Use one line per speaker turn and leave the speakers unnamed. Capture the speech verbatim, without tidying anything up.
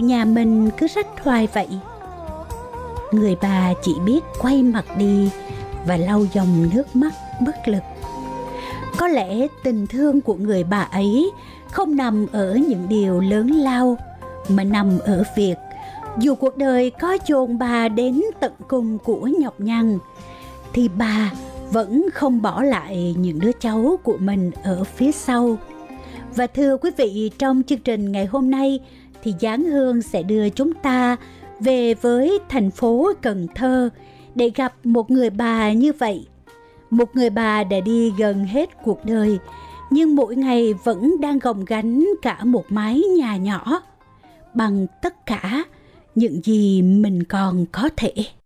nhà mình cứ rách hoài vậy? Người bà chỉ biết quay mặt đi và lau dòng nước mắt bất lực. Có lẽ tình thương của người bà ấy không nằm ở những điều lớn lao, mà nằm ở việc dù cuộc đời có dồn bà đến tận cùng của nhọc nhằn, thì bà vẫn không bỏ lại những đứa cháu của mình ở phía sau. Và thưa quý vị, trong chương trình ngày hôm nay thì Giáng Hương sẽ đưa chúng ta về với thành phố Cần Thơ để gặp một người bà như vậy. Một người bà đã đi gần hết cuộc đời, nhưng mỗi ngày vẫn đang gồng gánh cả một mái nhà nhỏ bằng tất cả những gì mình còn có thể.